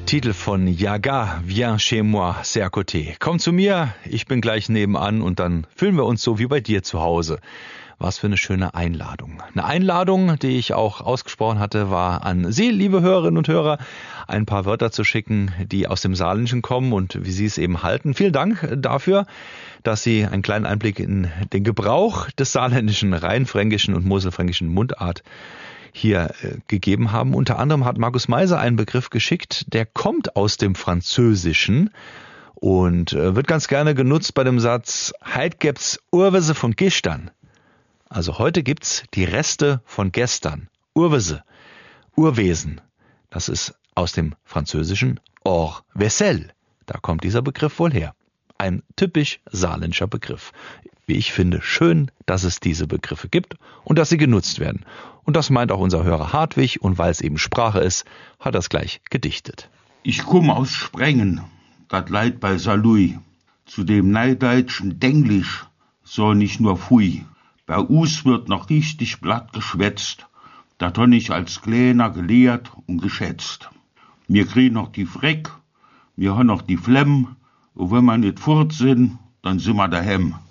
Titel von Yaga, Viens chez moi, c'est à côté. Komm zu mir, ich bin gleich nebenan und dann fühlen wir uns so wie bei dir zu Hause. Was für eine schöne Einladung. Eine Einladung, die ich auch ausgesprochen hatte, war an Sie, liebe Hörerinnen und Hörer, ein paar Wörter zu schicken, die aus dem Saarländischen kommen und wie Sie es eben halten. Vielen Dank dafür, dass Sie einen kleinen Einblick in den Gebrauch des saarländischen, rheinfränkischen und moselfränkischen Mundart hier gegeben haben. Unter anderem hat Markus Meiser einen Begriff geschickt, der kommt aus dem Französischen und wird ganz gerne genutzt bei dem Satz, heit gibt's Urwese von gestern. Also heute gibt's die Reste von gestern. Urwese, Urwesen. Das ist aus dem Französischen hors vaisselle. Da kommt dieser Begriff wohl her. Ein typisch saarländischer Begriff. Wie ich finde, schön, dass es diese Begriffe gibt und dass sie genutzt werden. Und das meint auch unser Hörer Hartwig und weil es eben Sprache ist, hat er es gleich gedichtet. Ich komme aus Sprengen, dat Leid bei Saarlouis. Zu dem neideutschen Denglisch soll nicht nur Pfui. Bei uns wird noch richtig blatt geschwätzt. Dat hab ich als Kleiner gelehrt und geschätzt. Wir kriegen noch die Freck, wir haben noch die Flemm, und wenn wir nicht fort sind, dann sind wir daheim.